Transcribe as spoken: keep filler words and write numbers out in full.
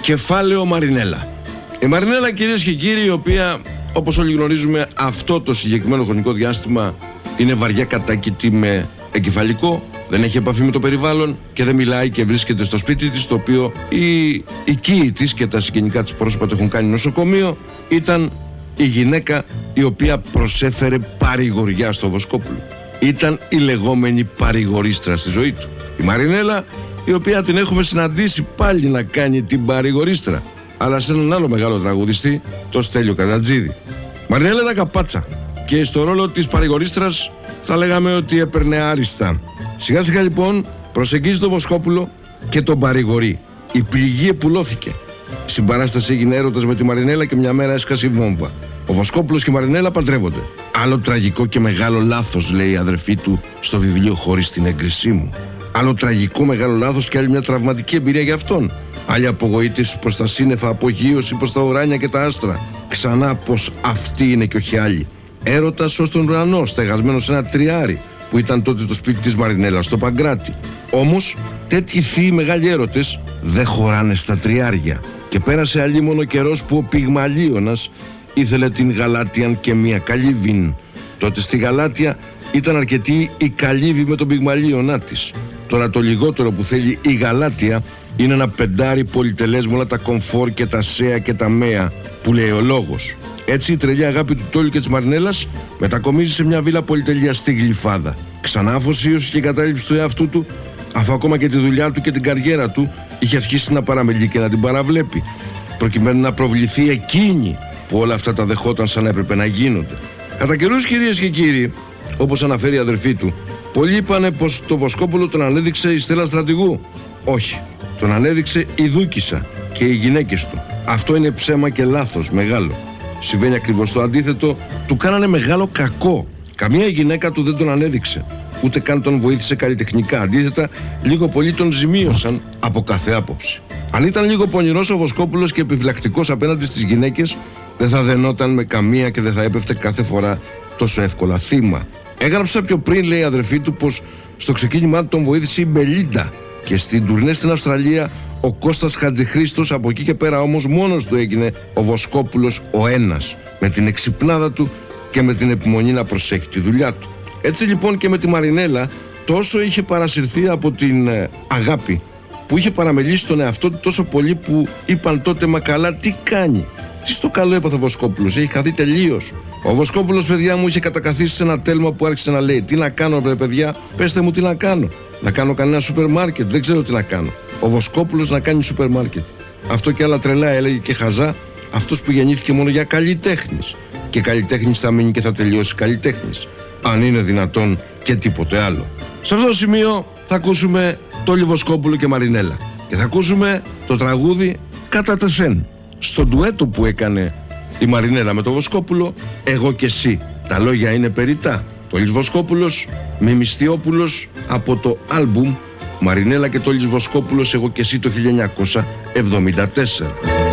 Κεφάλαιο Μαρινέλα. Η Μαρινέλα, κυρίες και κύριοι, η οποία, όπως όλοι γνωρίζουμε, αυτό το συγκεκριμένο χρονικό διάστημα είναι βαριά κατάκητη με εγκεφαλικό, δεν έχει επαφή με το περιβάλλον και δεν μιλάει και βρίσκεται στο σπίτι της, το οποίο οι οικοί της και τα συγγενικά της πρόσωπα το έχουν κάνει νοσοκομείο. Ήταν η γυναίκα η οποία προσέφερε παρηγοριά στο Βοσκόπουλο. Ήταν η λεγόμενη παρηγορίστρα στη ζωή του. Η Μαρινέλα, η οποία την έχουμε συναντήσει πάλι να κάνει την παρηγορίστρα, αλλά σε έναν άλλο μεγάλο τραγουδιστή, το Στέλιο Κατατζίδη. Μαρινέλα ήταν καπάτσα και στο ρόλο της παρηγορίστρας θα λέγαμε ότι έπαιρνε άριστα. Σιγά σιγά λοιπόν προσεγγίζει τον Βοσκόπουλο και τον παρηγορεί. Η πληγή επουλώθηκε. Η συμπαράσταση έγινε έρωτας με τη Μαρινέλα και μια μέρα έσκασε η βόμβα. Ο Βοσκόπουλος και η Μαρινέλα παντρεύονται. Άλλο τραγικό και μεγάλο λάθος, λέει η αδερφή του στο βιβλίο «Χωρίς την έγκρισή μου». Άλλο τραγικό μεγάλο λάθος και άλλη μια τραυματική εμπειρία για αυτόν. Άλλη απογοήτευση προς τα σύννεφα, απογείωση προς τα ουράνια και τα άστρα. Ξανά πως αυτή είναι και όχι άλλη. Έρωτας ως τον ουρανό, στεγασμένο σε ένα τριάρι, που ήταν τότε το σπίτι της Μαρινέλας στο Παγκράτη. Όμως, τέτοιοι θείοι μεγάλοι έρωτες δεν χωράνε στα τριάρια. Και πέρασε αλίμονο καιρός που ο Πυγμαλίωνας ήθελε την Γαλάτιαν και μια Καλύβιν. Τότε στη Γαλάτια ήταν αρκετή η Καλύβη με τον Πυγμαλίωνά της. Τώρα το λιγότερο που θέλει η Γαλάτια είναι ένα πεντάρι πολυτελές με όλα τα κομφόρ και τα σέα και τα μέα που λέει ο λόγος. Έτσι η τρελή αγάπη του Τόλιου και της Μαρινέλας μετακομίζει σε μια βίλα πολυτελείας στη Γλυφάδα. Ξανά αφοσίωση και κατάληψη του εαυτού του, αφού ακόμα και τη δουλειά του και την καριέρα του είχε αρχίσει να παραμελεί και να την παραβλέπει, προκειμένου να προβληθεί εκείνη που όλα αυτά τα δεχόταν σαν έπρεπε να γίνονται. Κατά καιρούς, κυρίες και κύριοι, όπως αναφέρει η αδερφή του, πολλοί είπανε πως το Βοσκόπουλο τον ανέδειξε η Στέλλα Στρατηγού. Όχι, τον ανέδειξε η Δούκισσα και οι γυναίκες του. Αυτό είναι ψέμα και λάθος μεγάλο. Συμβαίνει ακριβώς το αντίθετο, του κάνανε μεγάλο κακό. Καμία γυναίκα του δεν τον ανέδειξε, ούτε καν τον βοήθησε καλλιτεχνικά. Αντίθετα, λίγο πολύ τον ζημίωσαν από κάθε άποψη. Αν ήταν λίγο πονηρός ο Βοσκόπουλος και επιφυλακτικός απέναντι στις γυναίκες, δεν θα δενόταν με καμία και δεν θα έπεφτε κάθε φορά τόσο εύκολα θύμα. Έγραψα πιο πριν, λέει η αδερφή του, πως στο ξεκίνημά του τον βοήθησε η Μπελίντα και στην τουρνέ στην Αυστραλία ο Κώστας Χατζηχρήστος. Από εκεί και πέρα όμως μόνος του έγινε ο Βοσκόπουλος ο ένας, με την εξυπνάδα του και με την επιμονή να προσέχει τη δουλειά του. Έτσι λοιπόν και με τη Μαρινέλα, τόσο είχε παρασυρθεί από την ε, αγάπη, που είχε παραμελήσει τον εαυτό του τόσο πολύ που είπαν τότε, μα καλά τι κάνει. Τι στο καλό έπαθε ο Βοσκόπουλος, έχει χαθεί τελείως. Ο Βοσκόπουλος, παιδιά μου, είχε κατακαθίσει σε ένα τέλμα που άρχισε να λέει: τι να κάνω, βρε παιδιά, πέστε μου τι να κάνω. Να κάνω κανένα σούπερ μάρκετ, δεν ξέρω τι να κάνω. Ο Βοσκόπουλος να κάνει σούπερ μάρκετ. Αυτό και άλλα τρελά έλεγε και χαζά αυτός που γεννήθηκε μόνο για καλλιτέχνης. Και καλλιτέχνης θα μείνει και θα τελειώσει καλλιτέχνης. Αν είναι δυνατόν και τίποτε άλλο. Σε αυτό το σημείο θα ακούσουμε Τόλι Βοσκόπουλο και Μαρινέλα. Και θα ακούσουμε το τραγούδι Κατά τεθέν. Στο ντουέτο που έκανε η Μαρινέλα με τον Βοσκόπουλο, Εγώ και εσύ. Τα λόγια είναι περιττά. Τόλις Βοσκόπουλος, Μιμιστιόπουλος, από το άλμπουμ Μαρινέλα και Τόλις Βοσκόπουλος, Εγώ και εσύ, το χίλια εννιακόσια εβδομήντα τέσσερα.